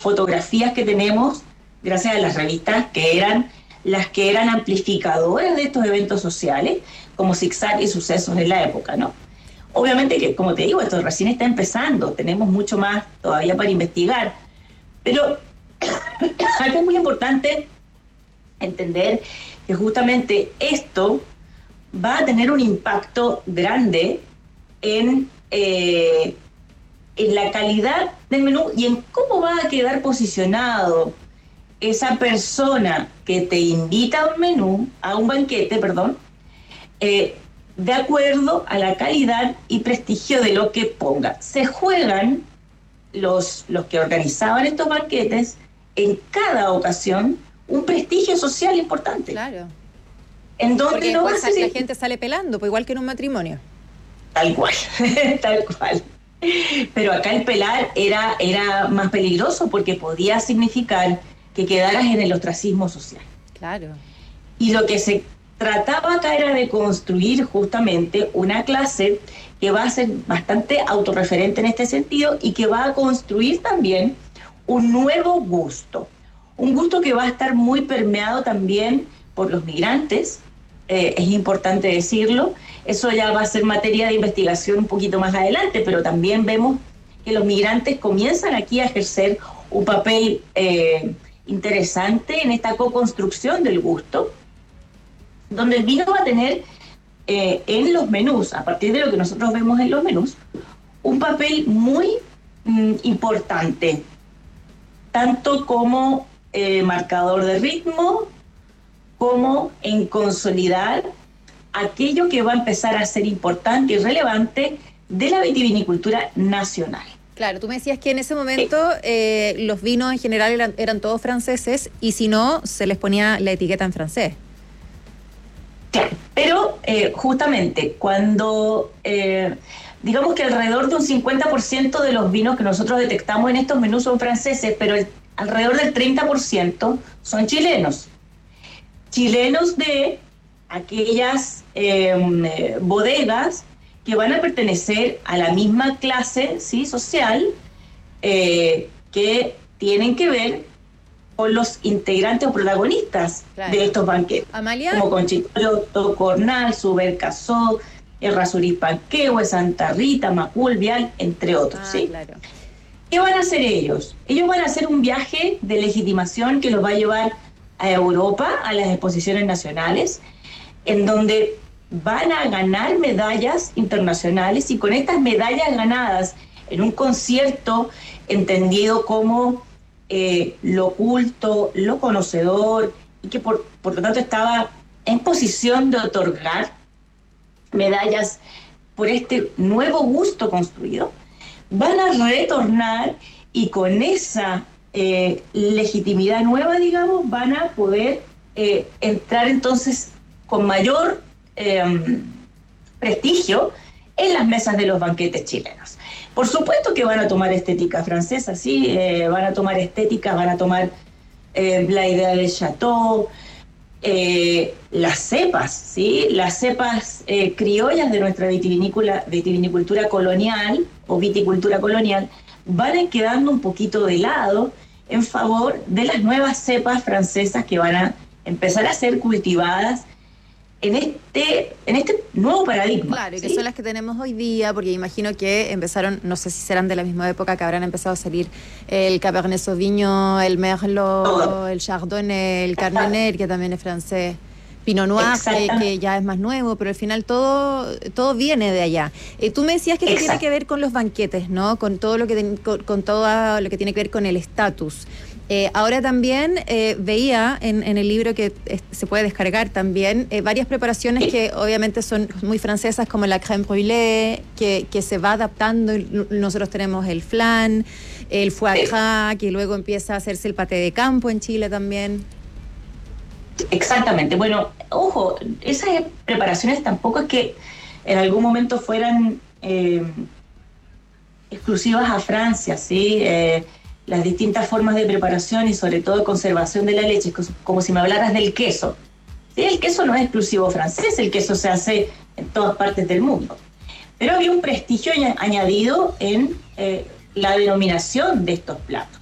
fotografías que tenemos, gracias a las revistas que eran las que eran amplificadoras de estos eventos sociales, como Zigzag y Sucesos en la época, ¿no? Obviamente que, como te digo, esto recién está empezando, tenemos mucho más todavía para investigar, pero acá es muy importante entender que justamente esto va a tener un impacto grande en la calidad del menú y en cómo va a quedar posicionado esa persona que te invita a un menú, a un banquete, de acuerdo a la calidad y prestigio de lo que ponga. Se juegan los que organizaban estos banquetes en cada ocasión un prestigio social importante. Claro. En donde no va a ser... la gente sale pelando, pues igual que en un matrimonio. Tal cual, tal cual. Pero acá el pelar era más peligroso porque podía significar que quedaras en el ostracismo social. Claro. Y lo que se trataba acá era de construir justamente una clase que va a ser bastante autorreferente en este sentido y que va a construir también un nuevo gusto. Un gusto que va a estar muy permeado también por los migrantes, es importante decirlo. Eso ya va a ser materia de investigación un poquito más adelante, pero también vemos que los migrantes comienzan aquí a ejercer un papel interesante en esta co-construcción del gusto, donde el vino va a tener en los menús, a partir de lo que nosotros vemos en los menús, un papel muy importante, tanto como marcador de ritmo, como en consolidar aquello que va a empezar a ser importante y relevante de la vitivinicultura nacional. Claro, tú me decías que en ese momento los vinos en general eran todos franceses y si no, se les ponía la etiqueta en francés. Claro, pero justamente cuando, digamos que alrededor de un 50% de los vinos que nosotros detectamos en estos menús son franceses, pero alrededor del 30% son chilenos. Chilenos de aquellas bodegas que van a pertenecer a la misma clase, ¿sí?, social, que tienen que ver con los integrantes o protagonistas, claro, de estos banquetes. Amalia. Como Conchitoto, Cornal, Subercasó, Errázuriz Panquehue, Santa Rita, Macul, Vial, entre otros. ¿Sí? Claro. ¿Qué van a hacer ellos? Ellos van a hacer un viaje de legitimación que los va a llevar a Europa, a las exposiciones nacionales, en donde van a ganar medallas internacionales, y con estas medallas ganadas en un concierto entendido como lo culto, lo conocedor, y que por lo tanto estaba en posición de otorgar medallas por este nuevo gusto construido, van a retornar y con esa legitimidad nueva, digamos, van a poder entrar entonces con mayor prestigio en las mesas de los banquetes chilenos. Por supuesto que van a tomar estética francesa, sí, van a tomar estética, van a tomar la idea del chateau, las cepas, ¿sí? Las cepas criollas de nuestra vitivinicultura colonial o viticultura colonial van a ir quedando un poquito de lado en favor de las nuevas cepas francesas que van a empezar a ser cultivadas en este nuevo paradigma. Claro, y que son las que tenemos hoy día, porque imagino que empezaron, no sé si serán de la misma época, que habrán empezado a salir el Cabernet Sauvignon, el Merlot, el Chardonnay, el Carmener, que también es francés, Pinot Noir, que ya es más nuevo, pero al final todo viene de allá. Tú me decías que esto tiene que ver con los banquetes, ¿no? Con todo lo que con todo lo que tiene que ver con el estatus. Ahora también veía en el libro que se puede descargar también varias preparaciones que obviamente son muy francesas, como la crème brûlée, que se va adaptando. Nosotros tenemos el flan, el foie gras, que luego empieza a hacerse el paté de campo en Chile también. Exactamente. Bueno, ojo, esas preparaciones tampoco es que en algún momento fueran exclusivas a Francia, ¿sí? Las distintas formas de preparación y sobre todo de conservación de la leche, como si me hablaras del queso. ¿Sí? El queso no es exclusivo francés, el queso se hace en todas partes del mundo. Pero había un prestigio añadido en la denominación de estos platos.